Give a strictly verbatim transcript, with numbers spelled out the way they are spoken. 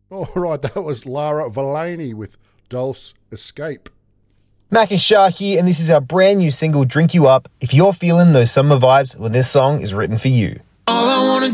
All right, that was Lara Valani with Dulce Escape. Mac and Shah here, and this is our brand new single, Drink You Up. If you're feeling those summer vibes, well, this song is written for you. All I wanna